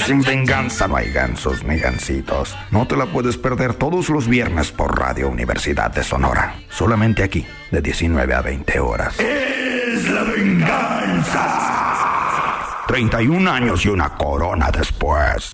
sin venganza no hay gansos ni gansitos. No te la puedes perder todos los viernes por Radio Universidad de Sonora. Solamente aquí, de 19 a 20 horas. ¡Es la venganza! 31 años y una corona después.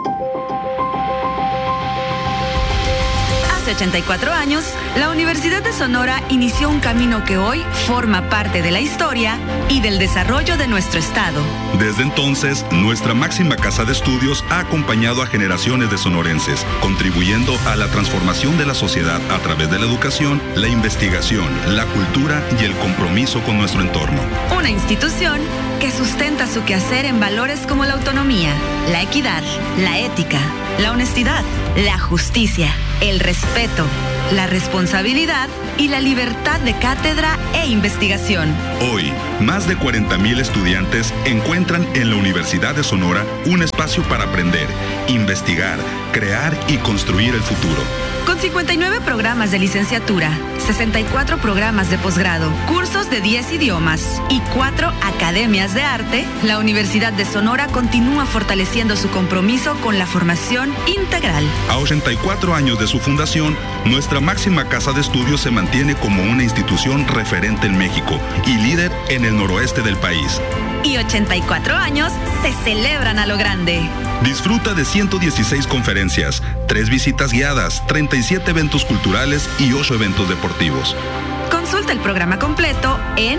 Hace 84 años, la Universidad de Sonora inició un camino que hoy forma parte de la historia y del desarrollo de nuestro estado. Desde entonces, nuestra máxima casa de estudios ha acompañado a generaciones de sonorenses, contribuyendo a la transformación de la sociedad a través de la educación, la investigación, la cultura y el compromiso con nuestro entorno. Una institución que sustenta su quehacer en valores como la autonomía, la equidad, la ética, la honestidad, la justicia, el respeto, la responsabilidad y la libertad de cátedra e investigación. Hoy, más de 40,000 estudiantes encuentran en la Universidad de Sonora un espacio para aprender, investigar, crear y construir el futuro. Con 59 programas de licenciatura, 64 programas de posgrado, cursos de 10 idiomas y 4 academias de arte, la Universidad de Sonora continúa fortaleciendo su compromiso con la formación integral. A 84 años de su fundación, nuestra máxima casa de estudios se mantiene como una institución referente en México y líder en el noroeste del país. Y 84 años se celebran a lo grande. Disfruta de 116 conferencias, 3 visitas guiadas, 37 eventos culturales y 8 eventos deportivos. Consulta el programa completo en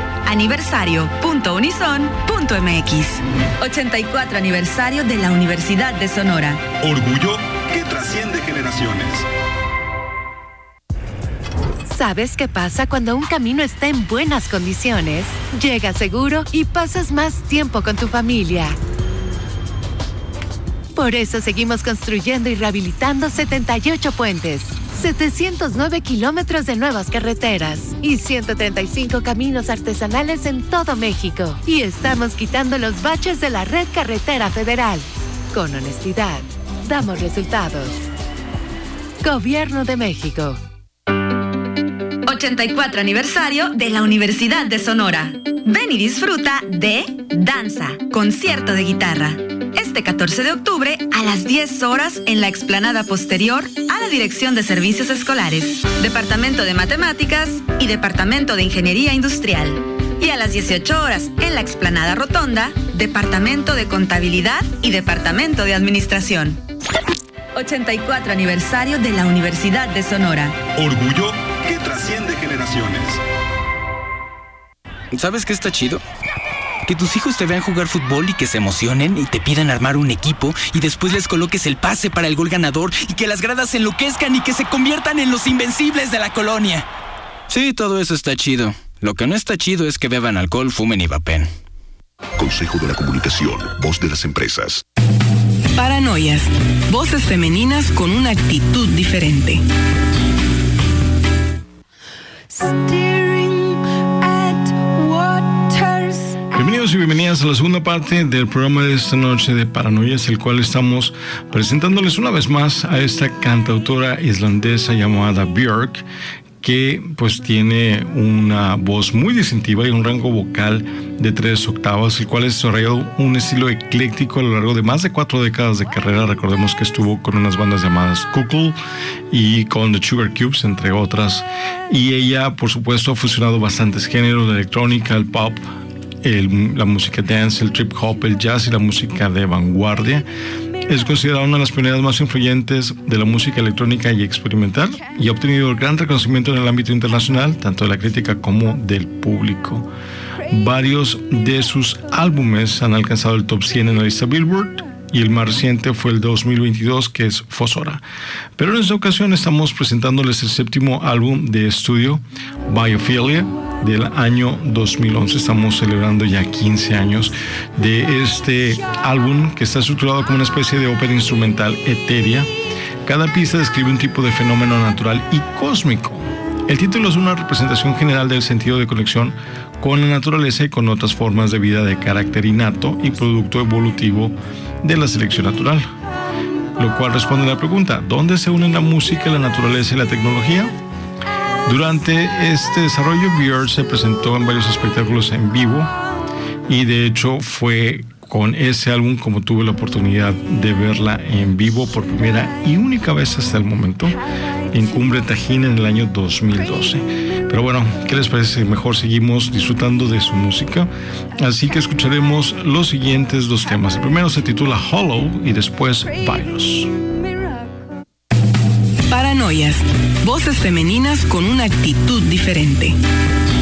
aniversario.unison.mx. 84 aniversario de la Universidad de Sonora. Orgullo que trasciende generaciones. ¿Sabes qué pasa cuando un camino está en buenas condiciones? Llegas seguro y pasas más tiempo con tu familia. Por eso seguimos construyendo y rehabilitando 78 puentes, 709 kilómetros de nuevas carreteras y 135 caminos artesanales en todo México. Y estamos quitando los baches de la red carretera federal. Con honestidad, damos resultados. Gobierno de México. 84 aniversario de la Universidad de Sonora. Ven y disfruta de Danza, concierto de guitarra. Este 14 de octubre a las 10 horas en la explanada posterior a la Dirección de Servicios Escolares, Departamento de Matemáticas y Departamento de Ingeniería Industrial. Y a las 18 horas en la explanada rotonda, Departamento de Contabilidad y Departamento de Administración. 84 aniversario de la Universidad de Sonora. Orgullo que trasciende generaciones. ¿Sabes qué está chido? Que tus hijos te vean jugar fútbol y que se emocionen y te pidan armar un equipo y después les coloques el pase para el gol ganador y que las gradas se enloquezcan y que se conviertan en los invencibles de la colonia. Sí, todo eso está chido. Lo que no está chido es que beban alcohol, fumen y vapen. Consejo de la Comunicación, voz de las empresas. Paranoias, voces femeninas con una actitud diferente. Bienvenidos y bienvenidas a la segunda parte del programa de esta noche de Paranoias, el cual estamos presentándoles una vez más a esta cantautora islandesa llamada Björk, que pues tiene una voz muy distintiva y un rango vocal de 3 octavas, el cual ha desarrollado un estilo ecléctico a lo largo de más de 4 décadas de carrera. Recordemos que estuvo con unas bandas llamadas Kukl y con The Sugar Cubes, entre otras, y ella por supuesto ha fusionado bastantes géneros, la electrónica, el pop, la música dance, el trip hop, el jazz y la música de vanguardia. Es considerada una de las pioneras más influyentes de la música electrónica y experimental y ha obtenido gran reconocimiento en el ámbito internacional, tanto de la crítica como del público. Varios de sus álbumes han alcanzado el top 100 en la lista Billboard y el más reciente fue el 2022, que es Fosora. Pero en esta ocasión estamos presentándoles el 7º álbum de estudio, Biophilia, del año 2011. Estamos celebrando ya 15 años de este álbum, que está estructurado como una especie de ópera instrumental etérea. Cada pieza describe un tipo de fenómeno natural y cósmico. El título es una representación general del sentido de conexión con la naturaleza y con otras formas de vida de carácter innato y producto evolutivo de la selección natural. Lo cual responde a la pregunta: ¿dónde se unen la música, la naturaleza y la tecnología? Durante este desarrollo, Björk se presentó en varios espectáculos en vivo y de hecho fue con ese álbum, como tuve la oportunidad de verla en vivo por primera y única vez hasta el momento en Cumbre Tajín en el año 2012. Pero bueno, ¿qué les parece? Mejor seguimos disfrutando de su música. Así que escucharemos los siguientes dos temas. El primero se titula Hollow y después Virus. Paranoias, voces femeninas con una actitud diferente.